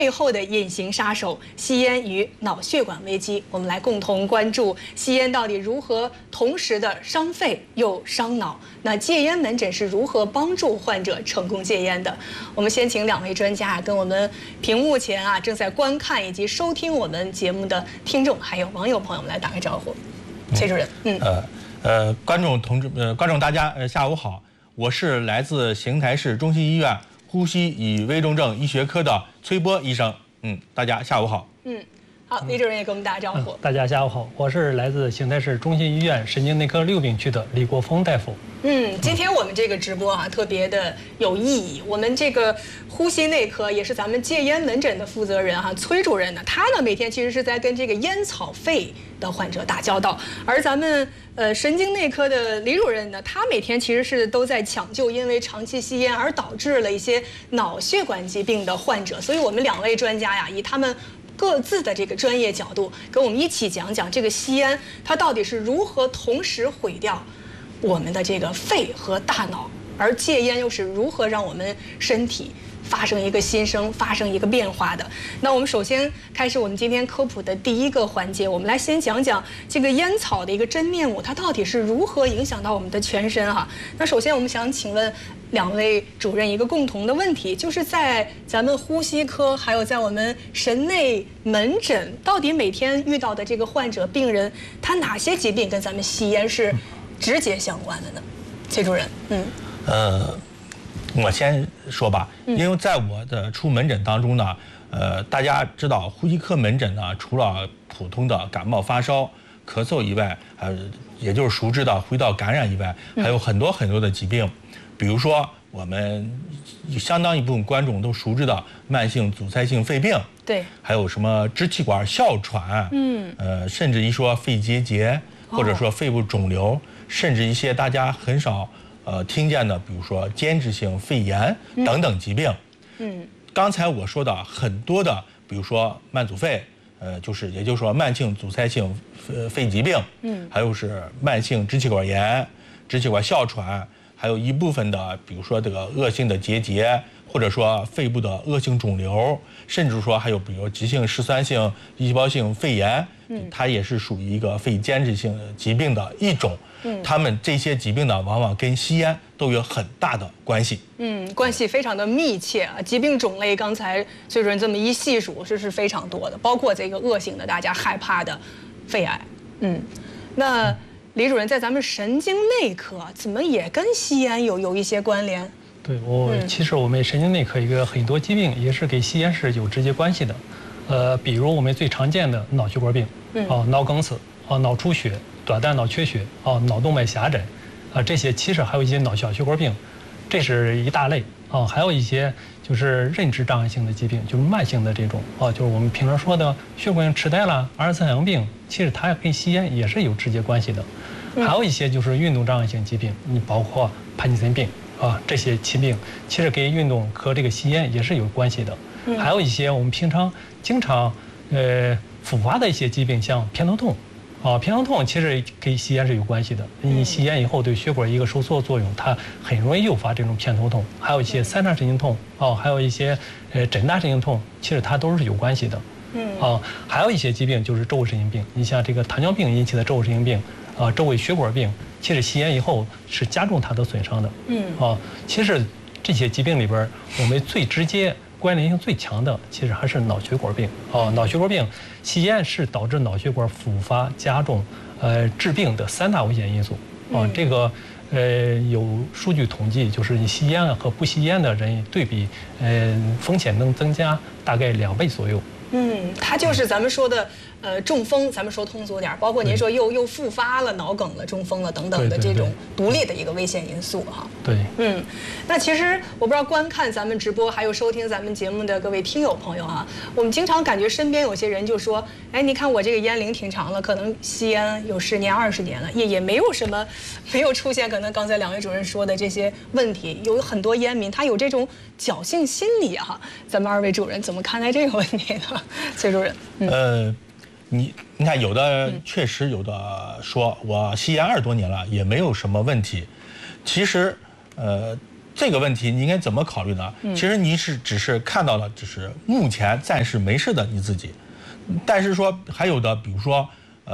背后的隐形杀手——吸烟与脑血管危机，我们来共同关注吸烟到底如何同时的伤肺又伤脑。那戒烟门诊是如何帮助患者成功戒烟的？我们先请两位专家跟我们屏幕前正在观看以及收听我们节目的听众还有网友朋友们来打个招呼。崔主任， 观众同志，观众大家下午好，我是来自邢台市中心医院呼吸与危重症医学科的崔波医生。大家下午好。 好，李主任也给我们打个招呼。 大家下午好，我是来自邢台市中心医院神经内科6病区的李国峰大夫。 今天我们这个直播特别的有意义。我们这个呼吸内科也是咱们戒烟门诊的负责人崔主任呢，他呢每天其实是在跟这个烟草肺的患者打交道，而咱们神经内科的李主任呢，他每天其实是都在抢救因为长期吸烟而导致了一些脑血管疾病的患者。所以我们两位专家以他们各自的这个专业角度，跟我们一起讲讲这个吸烟它到底是如何同时毁掉我们的这个肺和大脑，而戒烟又是如何让我们身体发生一个新生，发生一个变化的。那我们首先开始我们今天科普的第一个环节，我们来先讲讲这个烟草的一个真面目，它到底是如何影响到我们的全身那首先我们想请问两位主任一个共同的问题，就是在咱们呼吸科还有在我们神内门诊，到底每天遇到的这个患者病人，他哪些疾病跟咱们吸烟是直接相关的呢？崔主任。 我先说吧，因为在我的出门诊当中呢，大家知道呼吸科门诊呢，除了普通的感冒发烧、咳嗽以外，也就是熟知的呼吸道感染以外，还有很多很多的疾病，比如说我们相当一部分观众都熟知的慢性阻塞性肺病， 对， 还有什么支气管哮喘，甚至一说肺结节，或者说肺部肿瘤，甚至一些大家很少听见的，比如说间质性肺炎等等疾病。刚才我说的很多的，比如说慢阻肺，也就是说慢性阻塞性肺疾病，还有是慢性支气管炎、支气管哮喘，还有一部分的，比如说这个恶性的结节，或者说肺部的恶性肿瘤，甚至说还有比如急性嗜酸性粒细胞性肺炎，它也是属于一个肺间质性疾病的一种。他们这些疾病呢，往往跟吸烟都有很大的关系。 关系非常的密切疾病种类刚才崔主任这么一细数，是非常多的，包括这个恶性的大家害怕的肺癌。那李主任在咱们神经内科怎么也跟吸烟有一些关联？ 对，其实我们神经内科一个很多疾病也是跟吸烟是有直接关系的。比如我们最常见的脑血管病，脑梗死，脑出血、短暂脑缺血，脑动脉狭窄，这些其实还有一些脑小血管病，这是一大类还有一些就是认知障碍性的疾病，就是慢性的这种就是我们平常说的血管性痴呆啦、阿尔茨海默病，其实它跟吸烟也是有直接关系的。还有一些就是运动障碍性疾病，你包括帕金森病这些疾病，其实跟运动和这个吸烟也是有关系的。还有一些我们平常经常复发的一些疾病，像偏头痛偏头痛其实跟吸烟是有关系的。你吸烟以后对血管一个收缩作用，它很容易诱发这种偏头痛。还有一些三叉神经痛还有一些枕大神经痛，其实它都是有关系的。还有一些疾病就是周围神经病，你像这个糖尿病引起的周围神经病周围血管病，其实吸烟以后是加重它的损伤的。其实这些疾病里边，我们最直接关联性最强的，其实还是脑血管病。脑血管病，吸烟是导致脑血管复发加重致病的3大危险因素。这个有数据统计，就是你吸烟和不吸烟的人对比，风险能增加大概2倍左右。 它就是咱们说的中风，咱们说通俗点，包括您说又复发了脑梗了、中风了等等的这种独立的一个危险因素对。 那其实我不知道观看咱们直播还有收听咱们节目的各位听友朋友我们经常感觉身边有些人就说，你看我这个烟龄挺长了，可能吸烟有10年、20年了，也没有什么，没有出现可能刚才两位主任说的这些问题。有很多烟民他有这种侥幸心理咱们2位主任怎么看待这个问题呢？崔主任。 你看，有的确实有的说我吸烟20多年了也没有什么问题。其实， 这个问题你应该怎么考虑呢？其实你只是看到了只是目前暂时没事的你自己，但是说还有的，比如说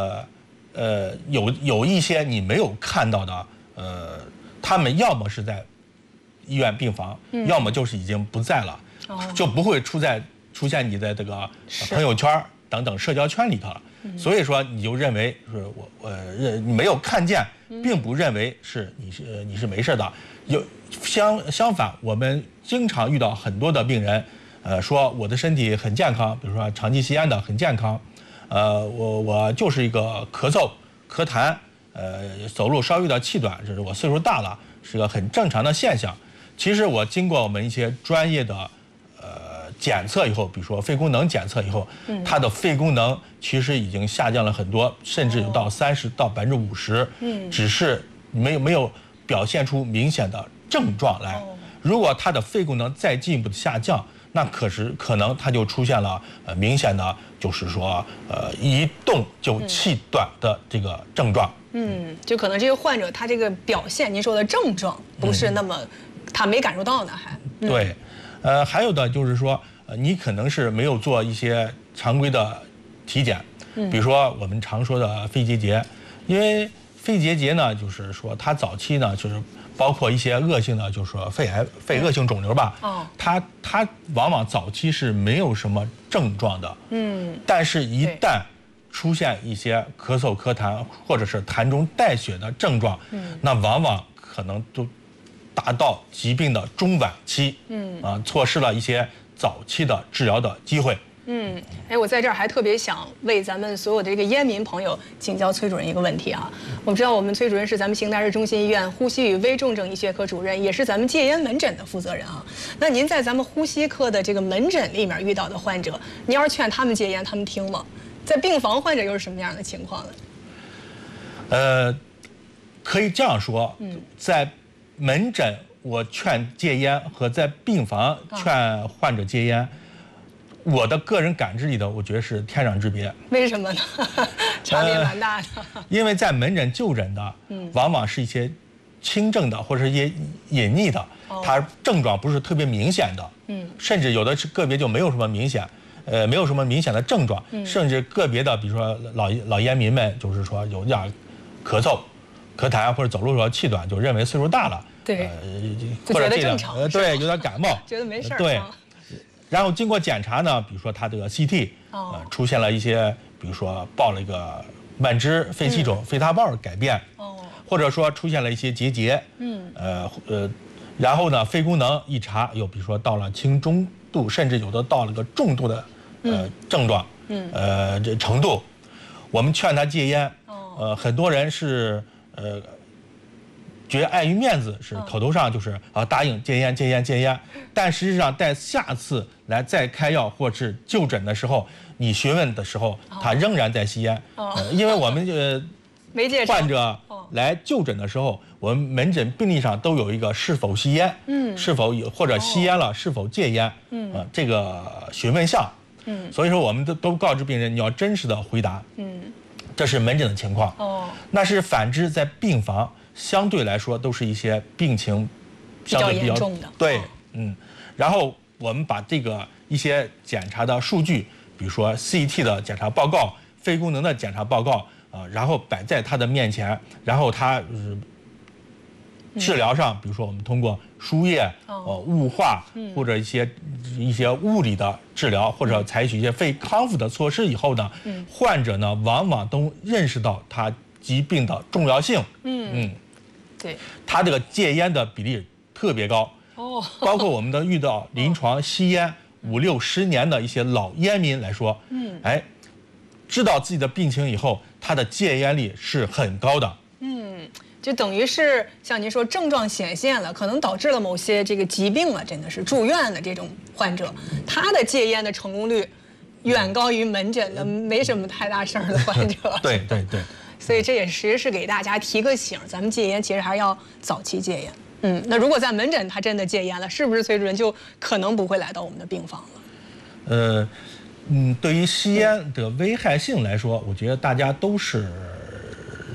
有一些你没有看到的，他们要么是在医院病房，要么就是已经不在了，就不会出现你的这个朋友圈等等社交圈里头了。所以说你就认为是你没有看见，并不认为是你是没事的。相反，我们经常遇到很多的病人，说我的身体很健康，比如说长期吸烟的很健康，我就是一个咳嗽、咳痰，走路稍微有点气短，这是我岁数大了，是个很正常的现象。其实我经过我们一些专业的检测以后，比如说肺功能检测以后，它的肺功能其实已经下降了很多，甚至有到30%到50%，只是没有表现出明显的症状来。如果它的肺功能再进一步的下降，那可能它就出现了明显的，就是说一动就气短的这个症状。 就可能这个患者他这个表现，您说的症状不是那么，他没感受到呢，还对。还有的就是说，你可能是没有做一些常规的体检，比如说我们常说的肺结节，因为肺结节呢，就是说它早期呢，就是包括一些恶性的，就是说肺癌、肺恶性肿瘤吧，它往往早期是没有什么症状的，但是一旦出现一些咳嗽、咳痰或者是痰中带血的症状，那往往可能都达到疾病的中晚期，错失了一些早期的治疗的机会。 我在这儿还特别想为咱们所有的这个烟民朋友请教崔主任一个问题啊。我们知道我们崔主任是咱们邢台市中心医院呼吸与危重症医学科主任，也是咱们戒烟门诊的负责人啊。那您在咱们呼吸科的这个门诊里面遇到的患者，您要是劝他们戒烟，他们听吗？在病房患者又是什么样的情况呢？ 可以这样说，在门诊我劝戒烟和在病房劝患者戒烟，我的个人感知里头，我觉得是天壤之别。 为什么呢？差别蛮大的。 因为在门诊就诊的，往往是一些轻症的或者一些隐匿的，它症状不是特别明显的，甚至有的是个别就没有什么明显，没有什么明显的症状，甚至个别的，比如说老烟民们，就是说有点咳嗽、咳痰或者走路时候气短，就认为岁数大了， 对， 或者这个对有点感冒， 觉得没事儿， 对。然后经过检查呢，比如说他这个 CT，出现了一些，比如说报了一个慢支肺气肿、肺塌瓣改变，或者说出现了一些结节，然后呢，肺功能一查，比如说到了轻中度，甚至有的到了个重度的症状，这程度，我们劝他戒烟，很多人是觉得碍于面子，是口头上就是答应戒烟，但实际上在下次来再开药或是就诊的时候，你询问的时候，他仍然在吸烟，因为我们患者来就诊的时候，我们门诊病历上都有一个是否吸烟，是否或者吸烟了是否戒烟，这个询问项，所以说我们都告知病人你要真实的回答，这是门诊的情况，那是反之在病房。相对来说都是一些病情相对比较严重的， 对，然后我们把这个一些检查的数据，比如说 CT 的检查报告、肺功能的检查报告然后摆在他的面前，然后他治疗上，比如说我们通过输液、雾化或者一些物理的治疗，或者采取一些肺康复的措施以后呢，患者呢往往都认识到他疾病的重要性， 对， 他这个戒烟的比例特别高，包括我们的遇到临床吸烟5、6、10年的一些老烟民来说，知道自己的病情以后，他的戒烟率是很高的， 就等于是像您说症状显现了，可能导致了某些这个疾病了，真的是住院的这种患者，他的戒烟的成功率远高于门诊的没什么太大事儿的患者， 对。 所以这也其实是给大家提个醒，咱们戒烟其实还是要早期戒烟。那如果在门诊他真的戒烟了，是不是崔主任就可能不会来到我们的病房了？ 对于吸烟的危害性来说，我觉得大家都是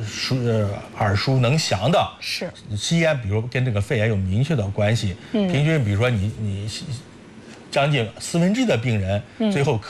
耳熟能详的。 是吸烟，比如跟这个肺炎有明确的关系。平均比如说你将近1/4的病人最后